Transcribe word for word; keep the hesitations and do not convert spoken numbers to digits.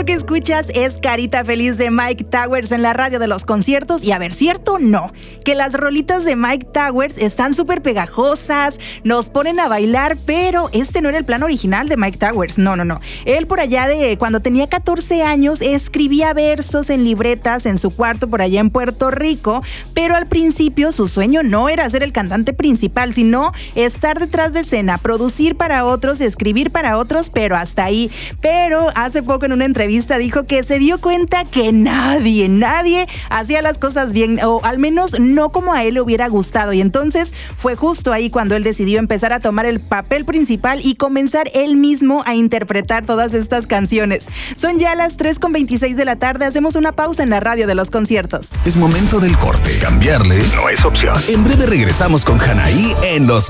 que escuchas es Carita Feliz de Mike Towers en la radio de los conciertos. Y a ver, ¿cierto? No. Que las rolitas de Mike Towers están súper pegajosas, nos ponen a bailar, pero este no era el plan original de Mike Towers. No, no, no. Él por allá de cuando tenía catorce años escribía versos en libretas en su cuarto por allá en Puerto Rico, pero al principio su sueño no era ser el cantante principal, sino estar detrás de escena, producir para otros, escribir para otros, pero hasta ahí. Pero hace poco en una entrevista dijo que se dio cuenta que nadie, nadie hacía las cosas bien, o al menos no como a él le hubiera gustado, y entonces fue justo ahí cuando él decidió empezar a tomar el papel principal y comenzar él mismo a interpretar todas estas canciones. Son ya las tres con veintiséis de la tarde, hacemos una pausa en la radio de los conciertos. Es momento del corte. Cambiarle no es opción. En breve regresamos con Hanaí en los